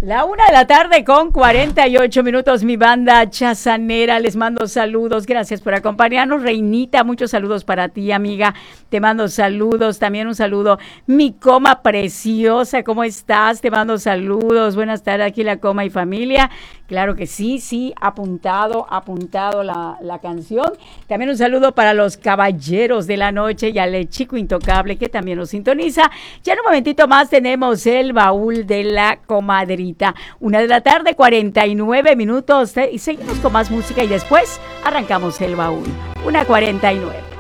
1:00 con 48 minutos, mi banda chazanera. Les mando saludos, gracias por acompañarnos. Reinita, muchos saludos para ti, amiga. Te mando saludos, también un saludo. Mi Coma preciosa, ¿cómo estás? Te mando saludos. Buenas tardes, aquí la Coma y familia. Claro que sí, apuntado la canción. También un saludo para los caballeros de la noche y al chico intocable que también nos sintoniza. Ya en un momentito más tenemos el baúl de la comadrita. 1:00 49 minutos y seguimos con más música y después arrancamos el baúl. 1:49.